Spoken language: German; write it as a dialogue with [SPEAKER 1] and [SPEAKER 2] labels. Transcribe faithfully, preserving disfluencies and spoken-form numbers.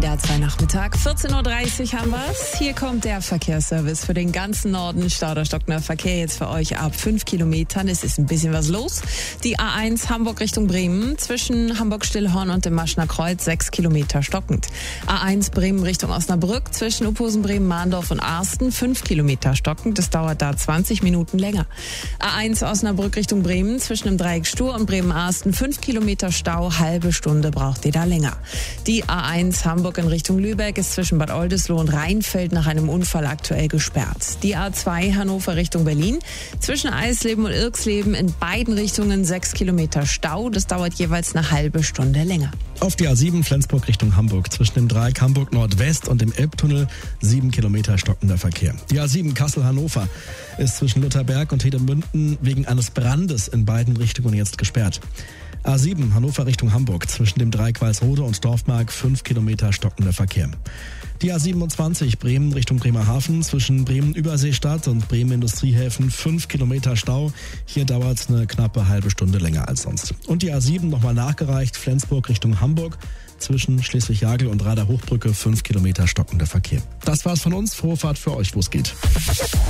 [SPEAKER 1] Der A zwei Nachmittag, vierzehn Uhr dreißig haben wir's. Hier kommt der Verkehrsservice für den ganzen Norden. Stau oder stockender Verkehr jetzt für euch ab fünf Kilometern. Es ist ein bisschen was los. Die A eins Hamburg Richtung Bremen zwischen Hamburg-Stillhorn und dem Maschner Kreuz sechs Kilometer stockend. A eins Bremen Richtung Osnabrück zwischen Uphusen, Bremen, Mahndorf und Arsten fünf Kilometer stockend. Das dauert da zwanzig Minuten länger. A eins Osnabrück Richtung Bremen zwischen dem Dreieck Stur und Bremen-Arsten fünf Kilometer Stau. Halbe Stunde braucht ihr da länger. Die A eins Hamburg in Richtung Lübeck ist zwischen Bad Oldesloe und Rheinfeld nach einem Unfall aktuell gesperrt. Die A zwei Hannover Richtung Berlin zwischen Eisleben und Irksleben in beiden Richtungen sechs Kilometer Stau. Das dauert jeweils eine halbe Stunde länger.
[SPEAKER 2] Auf die A sieben Flensburg Richtung Hamburg zwischen dem Dreieck Hamburg Nordwest und dem Elbtunnel sieben Kilometer stockender Verkehr. Die A sieben Kassel-Hannover ist zwischen Lutherberg und Hedemünden wegen eines Brandes in beiden Richtungen jetzt gesperrt. A sieben Hannover Richtung Hamburg zwischen dem Dreieck Walsrode und Dorfmark fünf Kilometer stockender Verkehr. Die A siebenundzwanzig Bremen Richtung Bremerhaven zwischen Bremen-Überseestadt und Bremen-Industriehäfen fünf Kilometer Stau. Hier dauert es eine knappe halbe Stunde länger als sonst. Und die A sieben nochmal nachgereicht, Flensburg Richtung Hamburg zwischen Schleswig-Jagel und Rader Hochbrücke fünf Kilometer stockender Verkehr. Das war's von uns. Frohe Fahrt für euch, wo es geht.